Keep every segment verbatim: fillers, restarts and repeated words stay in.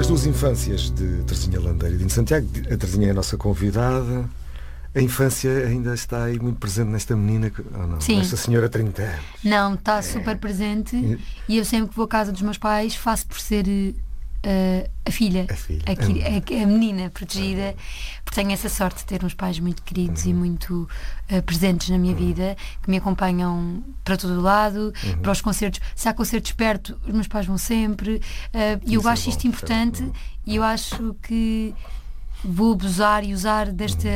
As duas infâncias de Teresinha Landeiro e Dino Santiago. A Teresinha é a nossa convidada. A infância ainda está aí muito presente nesta menina, ou não? Sim. Nesta senhora trinta anos. Não, está super presente. E- E eu sempre que vou à casa dos meus pais faço por ser uh, a filha, A filha. a, qui- a- a menina protegida, porque tenho essa sorte de ter uns pais muito queridos e muito uh, presentes na minha vida, que me acompanham para todo o lado, para os concertos. Se há concertos perto, os meus pais vão sempre, uh, e eu Isso é acho bom, isto isso é importante, bom. e eu acho que vou abusar e usar desta,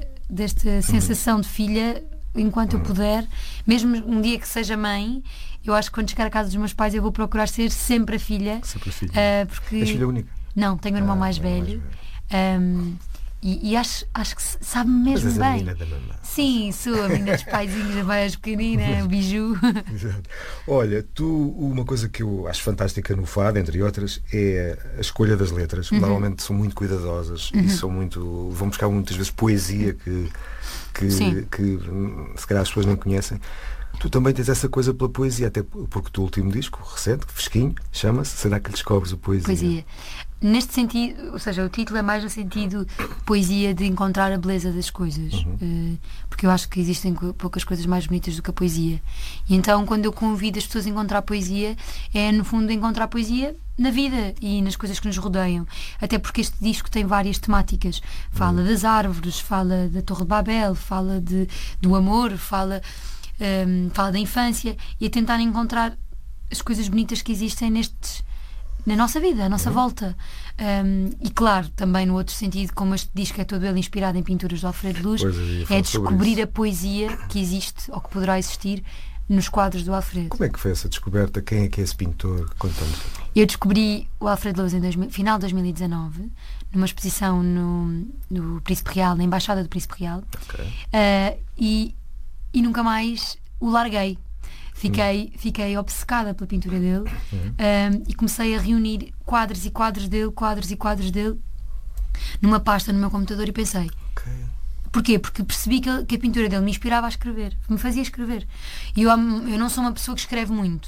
desta sensação de filha enquanto eu puder, mesmo um dia que seja mãe. Eu acho que quando chegar à casa dos meus pais eu vou procurar ser sempre a filha. Sempre a filha. ah, porque... És filha única? Não, tenho um irmão Ah, mais irmão mais velho. Ahm, e, e acho, acho que sabe Mas mesmo és a bem. menina da mamã. Sim, sou a menina dos paizinhos, a mais pequenina, o biju. Exato. Olha, tu, uma coisa que eu acho fantástica no fado, entre outras, é a escolha das letras. Uhum. Normalmente são muito cuidadosas e são muito. Vão buscar muitas vezes poesia que, que, Sim. que hum, se calhar as pessoas não conhecem. Tu também tens essa coisa pela poesia, até porque o teu último disco, recente, fresquinho, chama-se Será que lhe descobres o poesia? Poesia. Neste sentido, ou seja, o título é mais no sentido poesia, de encontrar a beleza das coisas. Uh, porque eu acho que existem co- poucas coisas mais bonitas do que a poesia. E então, quando eu convido as pessoas a encontrar poesia, é no fundo encontrar poesia na vida e nas coisas que nos rodeiam. Até porque este disco tem várias temáticas. Fala das árvores, fala da Torre de Babel, fala de, do amor, fala, um, fala da infância, e a tentar encontrar as coisas bonitas que existem nestes, na nossa vida, à nossa volta. Um, e claro, também no outro sentido, como este disco é todo ele inspirado em pinturas de Alfredo Luz, Pois, eu ia é falar sobre descobrir isso. a poesia que existe ou que poderá existir nos quadros do Alfredo. Como é que foi essa descoberta? Quem é que é esse pintor? Conta-nos. Eu descobri o Alfredo Luz em dois mil, final de dois mil e dezanove, numa exposição no, no Príncipe Real, na Embaixada do Príncipe Real. Ok. Uh, e, e nunca mais o larguei. Fiquei, fiquei obcecada pela pintura dele. Um, e comecei a reunir quadros e quadros dele, quadros e quadros dele numa pasta no meu computador, e pensei, Ok. porquê? Porque percebi que, que a pintura dele me inspirava a escrever, me fazia escrever. E eu, eu não sou uma pessoa que escreve muito.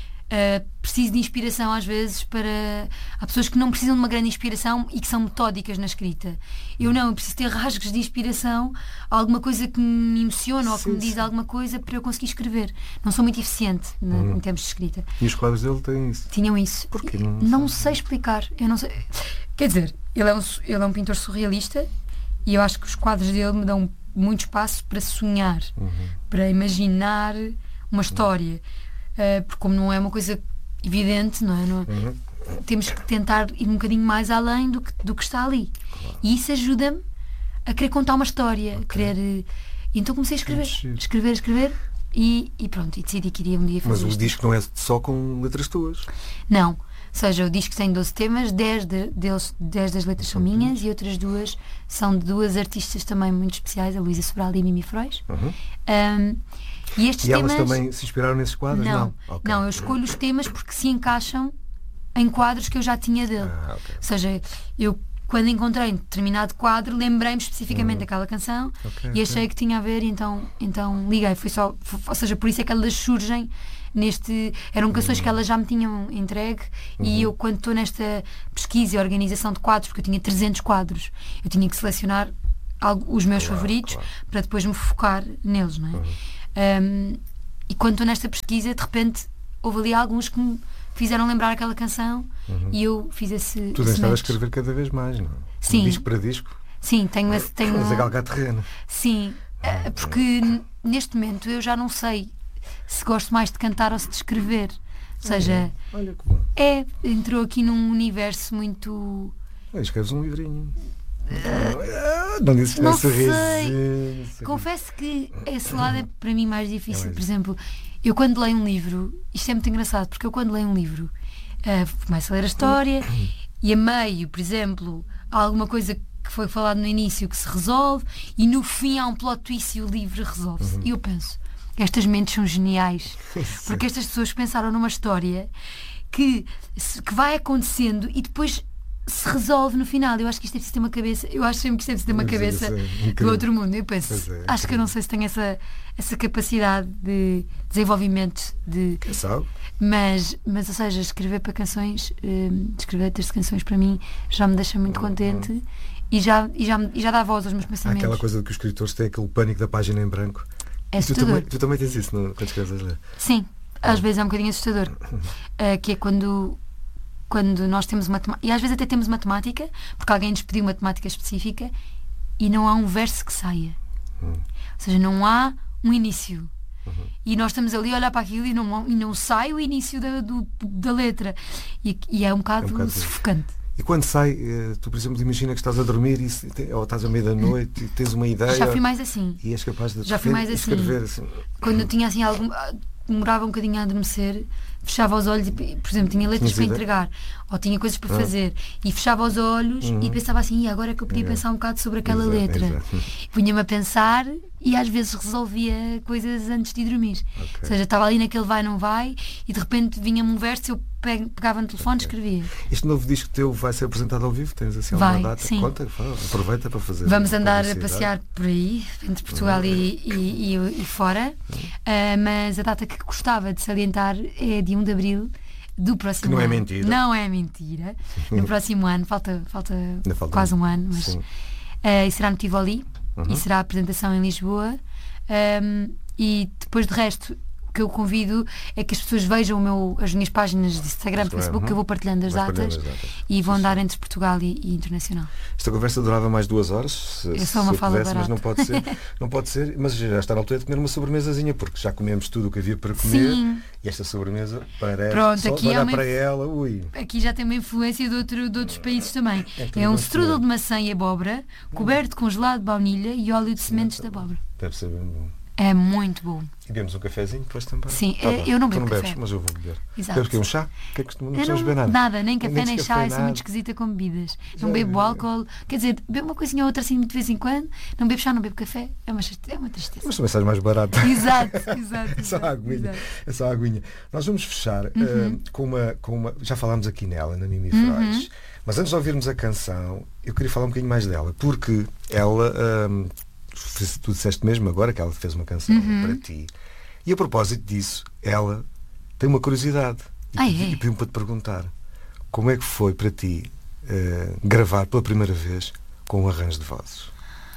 Uh, preciso de inspiração às vezes para... Há pessoas que não precisam de uma grande inspiração e que são metódicas na escrita. Eu não, eu preciso ter rasgos de inspiração, alguma coisa que me emociona ou que Sim, me diz sim. alguma coisa para eu conseguir escrever. Não sou muito eficiente na- em termos de escrita. E os quadros dele têm isso? Tinham isso. Porquê? Não Não sei. sei explicar. Eu não sei. Quer dizer, ele é, um, ele é um pintor surrealista, e eu acho que os quadros dele me dão muito espaço para sonhar, para imaginar uma história. Uh, porque como não é uma coisa evidente, não é? Não é? Temos que tentar ir um bocadinho mais além do que, do que está ali. E isso ajuda-me a querer contar uma história, a querer... uh, Então comecei a escrever, Muito giro. escrever, escrever e, e pronto, e decidi que iria um dia fazer Mas o isto. disco não é só com letras tuas. Não. Ou seja, o disco tem doze temas, dez, de, deles, dez das letras são minhas e outras duas são de duas artistas também muito especiais, a Luísa Sobral e a Mimi Frois. Uhum. Um, e estes E elas temas... também se inspiraram nesses quadros? Não, Não, Ok. não, eu escolho os temas porque se encaixam em quadros que eu já tinha dele. Ah, ok. Ou seja, eu quando encontrei um determinado quadro, lembrei-me especificamente daquela canção Ok, e achei que tinha a ver, e então, então liguei. Foi só, f- ou seja, por isso é que elas surgem neste. Eram canções que elas já me tinham entregue, e eu, quando estou nesta pesquisa e organização de quadros, porque eu tinha trezentos quadros, eu tinha que selecionar algo, os meus Claro, favoritos, claro. para depois me focar neles, não é? Um, e quando estou nesta pesquisa, de repente houve ali alguns que me fizeram lembrar aquela canção, e eu fiz esse. Tu esse tens estado a match. escrever cada vez mais, não é? Sim. De disco para disco. Sim, tenho esse. Tenho, Mas a galgar terreno. sim, eh, porque n- neste momento eu já não sei se gosto mais de cantar ou se de escrever. Ou seja, Olha que bom. é, entrou aqui num universo muito. Olha, escreves um livrinho. Ah, não disse não nessa sei. resenha. Confesso que esse lado é para mim mais difícil. É mais Por exemplo, eu quando leio um livro, isto é muito engraçado, porque eu quando leio um livro, eh, começo a ler a história e a meio, por exemplo, há alguma coisa que foi falado no início que se resolve, e no fim há um plot twist e o livro resolve-se. E eu penso, estas mentes são geniais, porque estas pessoas pensaram numa história que, se- que vai acontecendo e depois se resolve no final. Eu acho que isto é preciso ter uma cabeça. Eu acho sempre que isto é preciso ter uma cabeça é do outro mundo. Eu penso, é, acho que eu não sei se tenho essa, essa capacidade de desenvolvimento de. Quem sabe? Mas, mas, ou seja, escrever para canções, um, escrever letras de canções para mim já me deixa muito contente uhum. e, já, e, já, e já dá voz aos meus pensamentos. Há aquela coisa de que os escritores têm aquele pânico da página em branco. É e tu também, tu também tens isso no, quando escreves a ler? Sim, às vezes é um bocadinho assustador. Uh, que é quando, quando nós temos uma temática, e às vezes até temos uma temática, porque alguém nos pediu uma temática específica e não há um verso que saia. Hum. Ou seja, não há um início. Uhum. E nós estamos ali a olhar para aquilo e não, e não sai o início da, do, da letra e, e é um bocado, é um bocado sufocante. E quando sai, tu por exemplo imagina que estás a dormir e, ou estás à meia da noite e tens uma ideia. Já fui mais assim. E és capaz de Já fui mais assim. escrever assim. Quando eu tinha assim algum, demorava um bocadinho a adormecer, fechava os olhos e, por exemplo, tinha letras Tinha para ideia? entregar ou tinha coisas para ah. fazer e fechava os olhos uhum. e pensava assim, e agora é que eu podia é. pensar um bocado sobre aquela exato, letra. Exato. Punha-me a pensar e às vezes resolvia coisas antes de ir dormir. Okay. Ou seja, estava ali naquele vai não vai e de repente vinha-me um verso, eu pegava no telefone okay. e escrevia. Este novo disco teu vai ser apresentado ao vivo? Tens assim vai, alguma data? Sim. Conta, aproveita para fazer. Vamos andar a passear por aí, entre Portugal uhum. e, e, e, e fora, uhum. uh, mas a data que gostava de salientar é dia um de Abril do próximo que não ano. é mentira. Não é mentira. No próximo ano, falta, falta, falta quase um ano, mas uh, e será no Tivoli uhum. e será a apresentação em Lisboa. Um, e depois de resto o que eu convido é que as pessoas vejam o meu, as minhas páginas de Instagram, Facebook, uhum. que eu vou partilhando as datas, partilhando as datas e vão andar entre Portugal e, e internacional. Esta conversa durava mais duas horas se, eu sou uma se fala pudesse, mas não pode ser, não pode ser, mas já está na altura de comer uma sobremesazinha, porque já comemos tudo o que havia para comer. Sim. E esta sobremesa parece Pronto, só aqui olhar é uma, para ela, ui. Aqui já tem uma influência de, outro, de outros países também. É, é um strudel de maçã e abóbora coberto com gelado de baunilha e óleo de sementes de abóbora. Deve ser bem bom. É muito bom. E bebemos um cafezinho depois também? Sim, tá eu não bebo tu não café. Bebes, mas eu vou beber. Exato. Bebes que é um chá? Que é que não precisamos beber nada? Nada, nem café nem, nem chá, café, eu sou muito esquisita com bebidas. Já não bebo é. álcool, quer dizer, bebo uma coisinha ou outra assim de vez em quando, não bebo chá, não bebo café, é uma, é uma tristeza. Mas também sai mais barato. Exato, exato. É só a aguinha. Exato. É só a aguinha. Nós vamos fechar uhum. uh, com, uma, com uma. Já falámos aqui nela, na Mimi uhum. Frois, mas antes de ouvirmos a canção, eu queria falar um bocadinho mais dela, porque ela. Um, tu disseste mesmo agora que ela fez uma canção uhum. para ti. E a propósito disso, ela tem uma curiosidade. E, ah, e é? pediu-me para te perguntar como é que foi para ti uh, gravar pela primeira vez com um arranjo de vozes?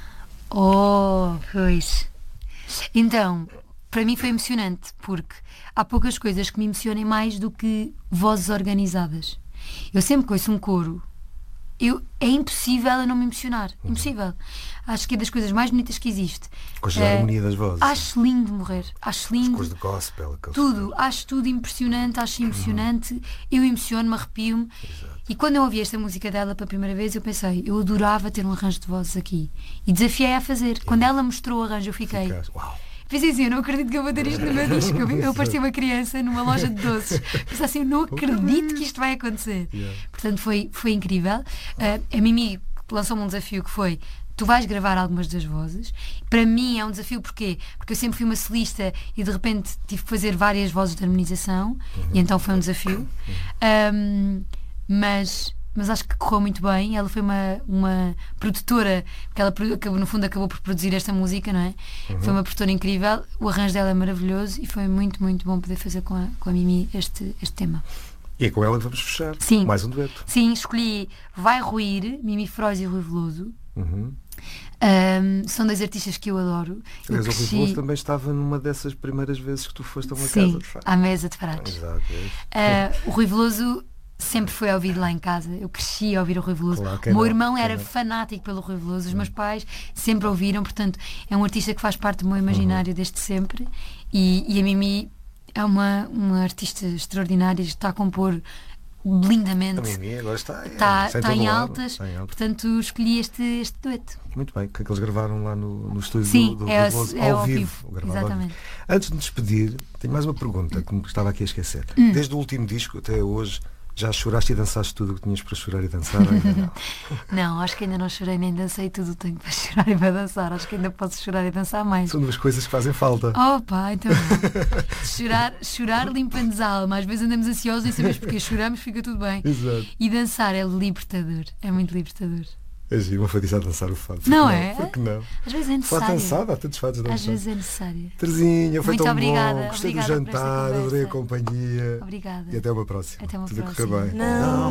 Oh, pois. Então, para mim foi emocionante, porque há poucas coisas que me emocionem mais do que vozes organizadas. Eu sempre que ouço um coro, eu, é impossível eu não me emocionar. Uhum. Impossível. Acho que é das coisas mais bonitas que existe. Com a harmonia das vozes. Acho lindo morrer. Acho lindo. As coisas de gospel. Tudo. Acho tudo impressionante. Acho emocionante. Uhum. Eu emociono-me, arrepio-me. Exato. E quando eu ouvi esta música dela pela primeira vez, eu pensei, eu adorava ter um arranjo de vozes aqui. E desafiei-a a fazer. Quando ela mostrou o arranjo, eu fiquei... Ficaste, uau. Pensei assim, eu não acredito que eu vou ter isto no meu disco. Eu, eu parecia uma criança numa loja de doces. Pensei assim, eu não acredito que isto vai acontecer. Yeah. Portanto, foi, foi incrível. Uh, a Mimi lançou-me um desafio que foi: tu vais gravar algumas das vozes. Para mim é um desafio, porquê? Porque eu sempre fui uma solista e de repente tive que fazer várias vozes de harmonização, uhum. e então foi um desafio. Um, mas... mas acho que correu muito bem. Ela foi uma, uma produtora, que ela no fundo acabou por produzir esta música, não é? Uhum. Foi uma produtora incrível, o arranjo dela é maravilhoso e foi muito, muito bom poder fazer com a, com a Mimi este, este tema. E é com ela que vamos fechar. Sim. Mais um dueto. Sim, escolhi Vai Ruir, Mimi Frois e Rui Veloso. Uhum. Um, são dois artistas que eu adoro. Aliás, eu o Rui Veloso também estava numa dessas primeiras vezes que tu foste a uma Sim, casa de fato. à mesa de pratos. Exato. Uh, o Rui Veloso sempre foi ouvido lá em casa. Eu cresci a ouvir o Rui Veloso. Claro, o meu não, irmão era não. fanático pelo Rui Veloso. Os meus pais sempre ouviram. Portanto, é um artista que faz parte do meu imaginário uhum. desde sempre. E, e a Mimi é uma, uma artista extraordinária. Está a compor lindamente. A Mimi agora está, é, está, está, em altas, está em altas. Portanto, escolhi este, este dueto. Muito bem, que, que eles gravaram lá no, no estúdio Sim, do, do é, Rui Veloso, é ao, ao vivo. vivo. Exatamente. Ao vivo. Antes de me despedir, tenho mais uma pergunta que me estava aqui a esquecer. Hum. Desde o último disco até hoje, Já choraste e dançaste tudo o que tinhas para chorar e dançar? Ou ainda não? Não, acho que ainda não chorei nem dancei tudo o que tenho para chorar e para dançar. Acho que ainda posso chorar e dançar mais. São duas coisas que fazem falta. Oh pá, então chorar, chorar limpa-nos a alma. Às vezes andamos ansiosos e sabemos porque choramos, fica tudo bem. Exato. E dançar é libertador. É muito libertador. É giro, uma fadista a dançar o fado. Não, não é? Porque não? Às vezes é Fado necessário. dançado, há tantos fados dançados. Às vezes é necessário. Terezinha, foi Muito tão obrigada, bom. Gostei do obrigada por esta jantar, adorei a conversa. companhia. Obrigada. E até uma próxima. Até uma Tudo a próxima. correr bem. Não.